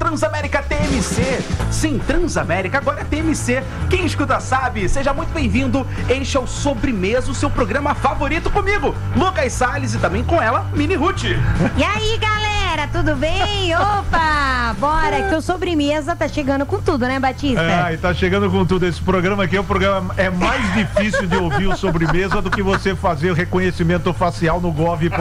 Transamérica TMC. Sim, Transamérica agora é TMC. Quem escuta sabe. Seja muito bem-vindo. Este é o Sobremesa, o seu programa favorito comigo, Lucas Salles, e também com ela, Mini Ruth. E aí, galera, tudo bem? Opa, bora, que o Sobremesa tá chegando com tudo, né, Batista? E tá chegando com tudo. Esse programa aqui é mais difícil de ouvir o Sobremesa do que você fazer o reconhecimento facial no gov.br.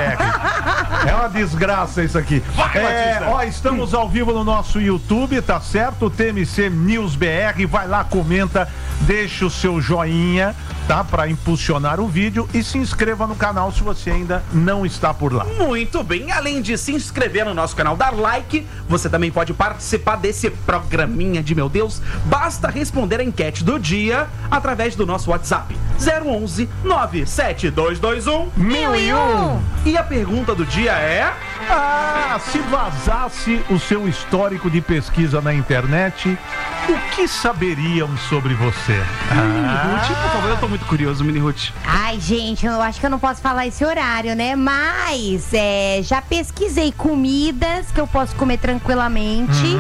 É uma desgraça isso aqui. Estamos ao vivo no nosso YouTube, tá certo? TMC News BR, vai lá, comenta, deixa o seu joinha, tá? Pra impulsionar o vídeo e se inscreva no canal se você ainda não está por lá. Muito bem, além de se inscrever no nosso canal, dar like, você também pode participar desse programinha de meu Deus. Basta responder a enquete do dia através do nosso WhatsApp 011 97221 1001. E a pergunta do dia é: se vazasse o seu histórico de pesquisa na internet, o que saberiam sobre você? Mini Ruth, por favor, eu tô muito curioso, Mini Ruth. Ai, gente, eu acho que eu não posso falar esse horário, né? Mas, já pesquisei comidas que eu posso comer tranquilamente.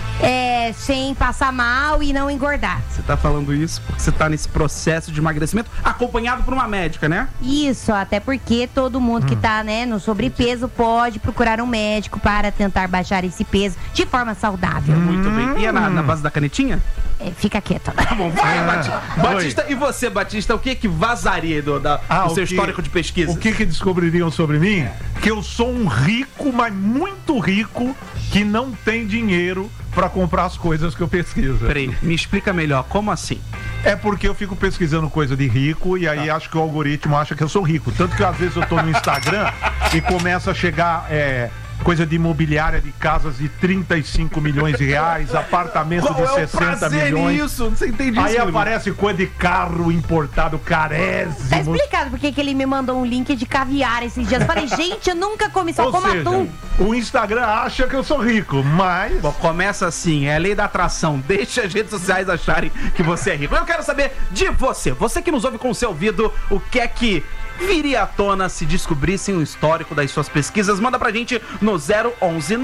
Sem passar mal e não engordar. Você tá falando isso porque você tá nesse processo de emagrecimento acompanhado por uma médica, né? Isso, até porque todo mundo que tá, né, no sobrepeso pode procurar um médico para tentar baixar esse peso de forma saudável. Muito bem. E é na base da canetinha? Fica quieto. Tá bom, vai, Batista. Batista, e você, Batista, o que vazaria do seu histórico de pesquisa? O que descobririam sobre mim? Que eu sou um rico, mas muito rico, que não tem dinheiro pra comprar as coisas que eu pesquiso. Peraí, me explica melhor, como assim? É porque eu fico pesquisando coisa de rico e aí acho que o algoritmo acha que eu sou rico. Tanto que às vezes eu tô no Instagram e começa a chegar coisa de imobiliária de casas de 35 milhões de reais, apartamento de 60 milhões. Isso? Você entende isso? Aí aparece coisa de carro importado carésimo. Tá explicado porque que ele me mandou um link de caviar esses dias. Eu falei, gente, eu nunca comi, só como atum. O Instagram acha que eu sou rico, mas... Bom, começa assim, é a lei da atração. Deixa as redes sociais acharem que você é rico. Eu quero saber de você. Você que nos ouve com o seu ouvido, o que é que viria à tona se descobrissem o histórico das suas pesquisas? Manda pra gente no 011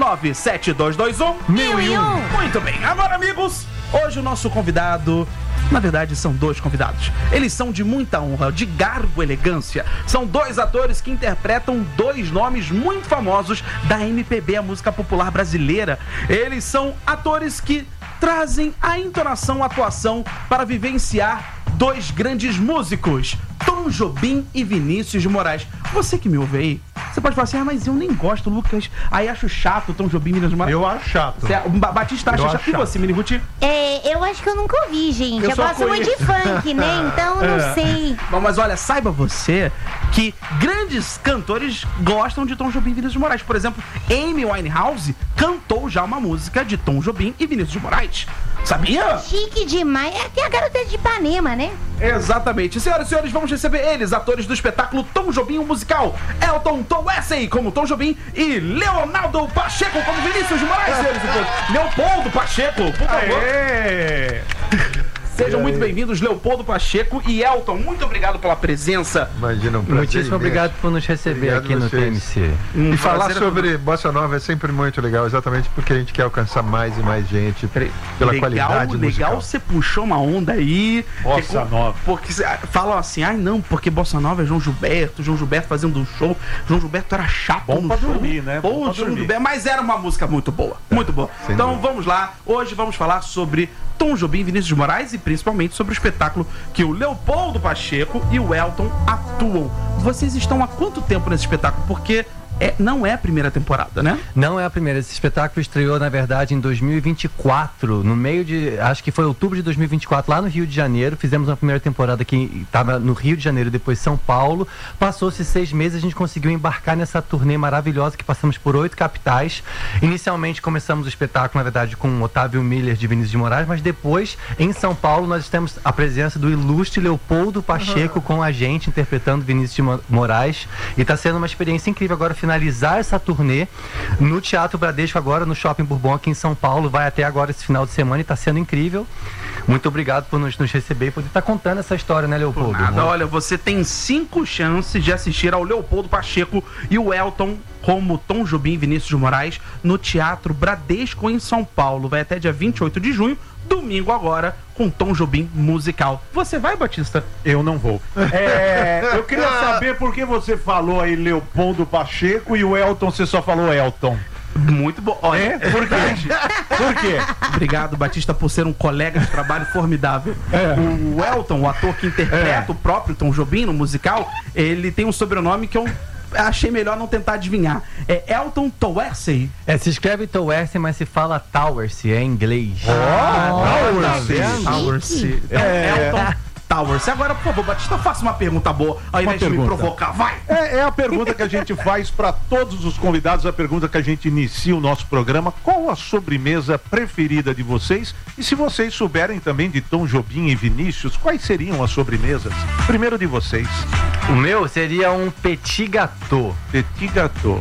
97221 1001. Muito bem, agora, amigos, hoje o nosso convidado... Na verdade, são dois convidados. Eles são de muita honra, de garbo e elegância. São dois atores que interpretam dois nomes muito famosos da MPB, a música popular brasileira. Eles são atores que trazem a entonação, a atuação para vivenciar dois grandes músicos, Tom Jobim e Vinícius de Moraes. Você que me ouve aí, você pode falar assim, mas eu nem gosto, Lucas. Aí acho chato o Tom Jobim e Vinícius de Moraes. Eu acho chato. Batista acha chato. E você, Mini Ruth? Eu acho que eu nunca ouvi, gente. Eu gosto muito de funk, né? Então eu não sei. Bom, mas olha, saiba você que grandes cantores gostam de Tom Jobim e Vinícius de Moraes. Por exemplo, Amy Winehouse cantou já uma música de Tom Jobim e Vinícius de Moraes. Sabia? Chique demais. É a garota de Ipanema, né? Exatamente. Senhoras e senhores, vamos receber eles, atores do espetáculo Tom Jobim, o musical. Elton Tom Wesley como Tom Jobim e Leonardo Pacheco como Vinícius de Moraes. Leopoldo Pacheco, por favor. Sejam muito bem-vindos, Leopoldo Pacheco e Elton. Muito obrigado pela presença. Imagina, um prazer. Muitíssimo obrigado por nos receber aqui no TMC. E falar sobre Bossa Nova é sempre muito legal, exatamente porque a gente quer alcançar mais e mais gente pela qualidade musical. Legal, você puxou uma onda aí. Bossa Nova. Porque falam assim, não, porque Bossa Nova é João Gilberto fazendo um show. João Gilberto era chato. Bom pra dormir, né? João Gilberto, mas era uma música muito boa. Muito boa. Então vamos lá. Hoje vamos falar sobre Tom Jobim e Vinícius de Moraes e principalmente sobre o espetáculo que o Leopoldo Pacheco e o Elton atuam. Vocês estão há quanto tempo nesse espetáculo? Porque não é a primeira temporada, né? Não é a primeira. Esse espetáculo estreou, na verdade, em 2024, no meio de... Acho que foi outubro de 2024, lá no Rio de Janeiro. Fizemos uma primeira temporada que estava no Rio de Janeiro, depois São Paulo. Passou-se 6 meses, a gente conseguiu embarcar nessa turnê maravilhosa que passamos por 8 capitais. Inicialmente começamos o espetáculo, na verdade, com Otávio Miller de Vinícius de Moraes, mas depois, em São Paulo, nós temos a presença do ilustre Leopoldo Pacheco com a gente, interpretando Vinícius de Moraes. E está sendo uma experiência incrível. Agora finalizar essa turnê no Teatro Bradesco, agora no Shopping Bourbon, aqui em São Paulo. Vai até agora esse final de semana e tá sendo incrível. Muito obrigado por nos receber e poder estar contando essa história, né, Leopoldo? Nada, olha, você tem 5 chances de assistir ao Leopoldo Pacheco e o Elton como Tom Jobim e Vinícius de Moraes no Teatro Bradesco em São Paulo. Vai até dia 28 de junho, domingo agora, com Tom Jobim musical. Você vai, Batista? Eu não vou. Eu queria saber por que você falou aí Leopoldo Pacheco e o Elton você só falou Elton. Muito bom. Olha, Por quê? Por quê? Obrigado, Batista, por ser um colega de trabalho formidável. O Elton, o ator que interpreta o próprio Tom Jobim no musical, ele tem um sobrenome que eu achei melhor não tentar adivinhar. É Elton Towersey. Se escreve Towersey, mas se fala Towersey, é em inglês. Towersey. Elton Towers. Agora, por favor, Batista, faça uma pergunta boa ao invés de me provocar. Vai! É a pergunta que a gente faz para todos os convidados, a pergunta que a gente inicia o nosso programa. Qual a sobremesa preferida de vocês? E se vocês souberem também de Tom Jobim e Vinícius, quais seriam as sobremesas? Primeiro de vocês. O meu seria um petit gâteau. Petit gâteau.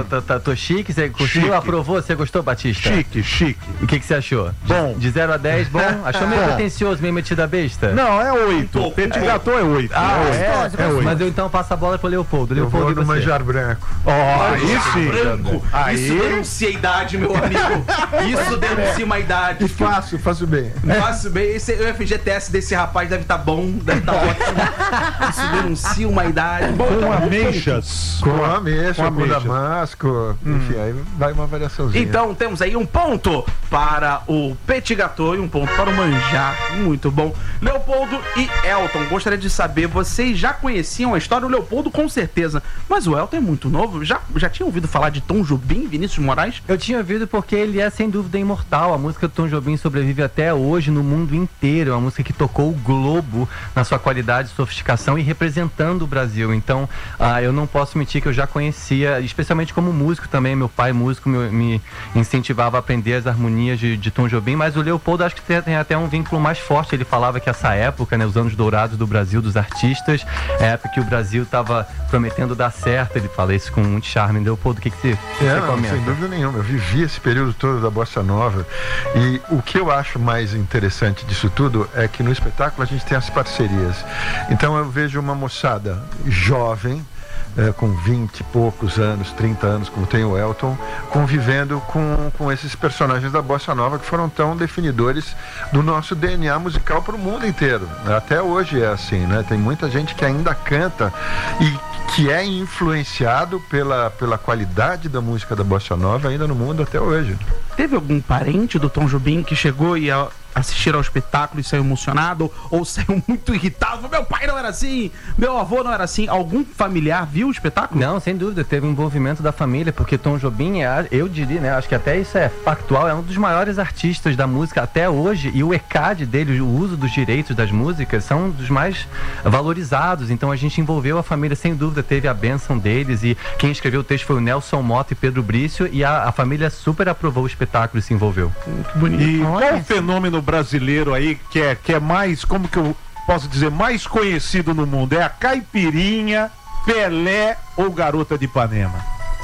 Tô chique, você curtiu, Chique. Aprovou? Você gostou, Batista? Chique. O que você achou? Bom. De 0 a 10, bom? Achou meio Bom. pretencioso, meio metido a besta? Não, é 8. Muito Petit bom. gâteau é 8. gostoso, É 8. Mas eu então passo a bola pro Leopoldo. Eu vou Leopoldo, no e você? manjar branco. Aí sim. Branco. Aí. Isso denuncia a idade, meu amigo. Isso denuncia uma idade. E faço bem. Faço bem. O FGTS desse rapaz deve estar bom, deve estar ótimo. Isso denuncia uma idade. Com ameixas. Com ameixa, com ameixas. damasco. Enfim, aí vai uma variaçãozinha. Então temos aí um ponto para o petit gâteau e um ponto para o manjar. Muito bom. Leopoldo e Elton, gostaria de saber, vocês já conheciam a história? O Leopoldo com certeza, mas o Elton é muito novo. Já tinha ouvido falar de Tom Jobim e Vinícius de Moraes? Eu tinha ouvido porque ele é sem dúvida imortal. A música do Tom Jobim sobrevive até hoje no mundo inteiro. É uma música que tocou o globo na sua qualidade, sofisticação e representando o Brasil. Então, eu não posso mentir que eu já conhecia, especialmente como músico também. Meu pai, músico, me incentivava a aprender as harmonias de Tom Jobim, mas o Leopoldo acho que tem até um vínculo mais forte. Ele falava que essa época, né, os anos dourados do Brasil, dos artistas, é a época que o Brasil estava prometendo dar certo. Ele fala isso com muito charme. Leopoldo, o que você Não, comenta? sem dúvida nenhuma. Eu vivi esse período todo da Bossa Nova e o que eu acho mais interessante disso tudo é que no espetáculo a gente tem as parcerias. Então eu vejo uma moçada jovem, com 20 e poucos anos, 30 anos, como tem o Elton, convivendo com esses personagens da Bossa Nova que foram tão definidores do nosso DNA musical para o mundo inteiro. Até hoje é assim, né? Tem muita gente que ainda canta e que é influenciado pela qualidade da música da Bossa Nova ainda no mundo até hoje. Teve algum parente do Tom Jobim que chegou e assistir ao espetáculo e saiu emocionado ou saiu muito irritado? Meu pai não era assim, meu avô não era assim. Algum familiar viu o espetáculo? Não, sem dúvida, teve um envolvimento da família, porque Tom Jobim eu diria, né, acho que até isso é factual, é um dos maiores artistas da música até hoje, e o ECAD dele, o uso dos direitos das músicas, são dos mais valorizados. Então a gente envolveu a família, sem dúvida, teve a bênção deles, e quem escreveu o texto foi o Nelson Mota e Pedro Brício, e a família super aprovou o espetáculo e se envolveu. Muito bonito. E qual o fenômeno brasileiro aí que é mais, como que eu posso dizer, mais conhecido no mundo? É a caipirinha, Pelé ou Garota de Ipanema?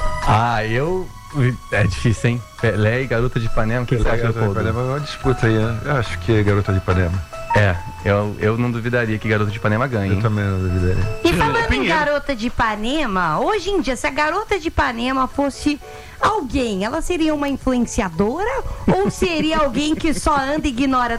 É difícil, hein? Pelé e Garota de Ipanema, o que você acha, Garota de Leopoldo? Ipanema é uma disputa aí, né? Eu acho que é Garota de Ipanema. Eu não duvidaria que Garota de Ipanema ganhe, Eu hein? também não duvidaria. E falando em Pinheiro. Garota de Ipanema, hoje em dia, se a Garota de Ipanema fosse alguém, ela seria uma influenciadora ou seria alguém que só anda e ignora